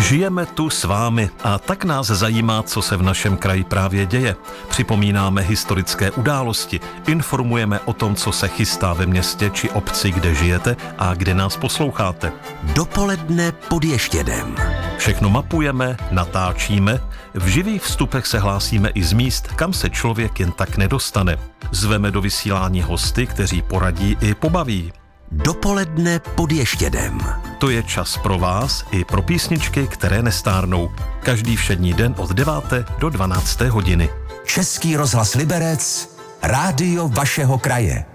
Žijeme tu s vámi a tak nás zajímá, co se v našem kraji právě děje. Připomínáme historické události, informujeme o tom, co se chystá ve městě či obci, kde žijete a kde nás posloucháte. Dopoledne pod Ještědem. Všechno mapujeme, natáčíme, v živých vstupech se hlásíme i z míst, kam se člověk jen tak nedostane. Zveme do vysílání hosty, kteří poradí i pobaví. Dopoledne pod Ještědem. To je čas pro vás i pro písničky, které nestárnou. Každý všední den od 9. do 12. hodiny. Český rozhlas Liberec, rádio vašeho kraje.